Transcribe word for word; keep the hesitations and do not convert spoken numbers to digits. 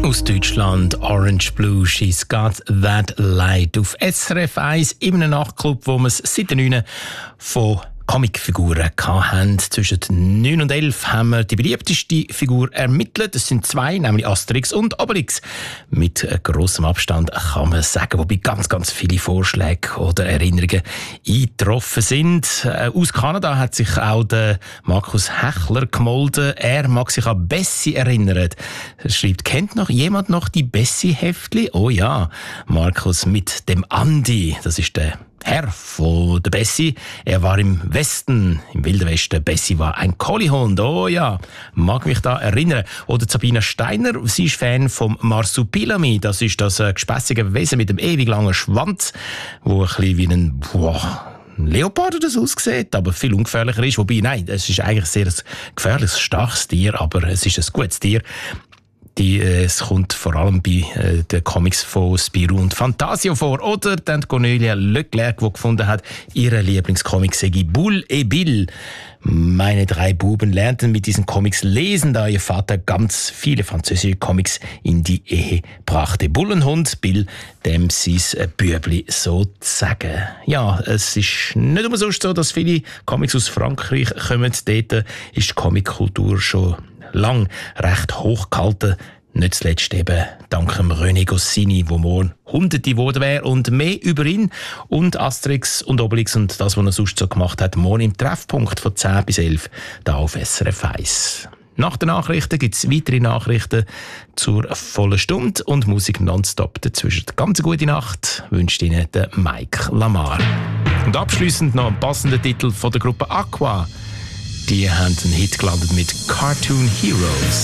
Aus Deutschland, Orange Blue, She's Got That Light. Auf S R F eins, in einem Nachtclub, wo wir es seit den neun von Comicfiguren hatten. Zwischen neun und elf haben wir die beliebteste Figur ermittelt. Es sind zwei, nämlich Asterix und Obelix. Mit grossem Abstand kann man sagen, wobei ganz, ganz viele Vorschläge oder Erinnerungen eingetroffen sind. Aus Kanada hat sich auch der Markus Hechler gemolden. Er mag sich an Bessie erinnern. Er schreibt, kennt noch jemand noch die Bessie-Heftli? Oh ja, Markus mit dem Andi. Das ist der Herr von der Bessie. Er war im Westen, im Wilden Westen. Bessie war ein Collihund. Oh ja, mag mich da erinnern. Oder Sabina Steiner, sie ist Fan vom Marsupilami. Das ist das äh, gespässige Wesen mit dem ewig langen Schwanz, wo ein bisschen wie ein, boah, ein Leopard oder so aussieht, aber viel ungefährlicher ist. Wobei, nein, es ist eigentlich sehr ein gefährliches, starkes Tier, aber es ist ein gutes Tier. Die, äh, es kommt vor allem bei äh, den Comics von Spirou und Fantasio vor. Oder dann Cornelia Leclerc, die gefunden hat, ihre Lieblingscomic sei Bull et Bill. Meine drei Buben lernten mit diesen Comics lesen, da ihr Vater ganz viele französische Comics in die Ehe brachte. Bullenhund, Bill, dem sein Bübli sozusagen. Ja, es ist nicht immer sonst so, dass viele Comics aus Frankreich kommen. Dort ist die Comickultur schon lang recht hochgehalten. Nicht zuletzt eben dank dem René Goscinny, wo morgen Hunderte geworden wäre. Und mehr über ihn und Asterix und Obelix und das, was er sonst so gemacht hat, morgen im Treffpunkt von zehn bis elf hier auf S R F eins. Nach den Nachrichten gibt es weitere Nachrichten zur vollen Stunde und Musik nonstop dazwischen. Ganz gute Nacht wünscht Ihnen der Mike Lamar. Und abschliessend noch ein passender Titel von der Gruppe Aqua. Die haben einen Hit gelandet mit Cartoon Heroes.